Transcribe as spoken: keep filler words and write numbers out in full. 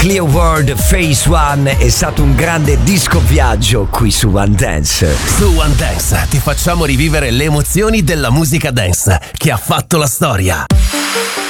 Clear World Phase One è stato un grande disco viaggio qui su One Dance. Su One Dance ti facciamo rivivere le emozioni della musica dance che ha fatto la storia.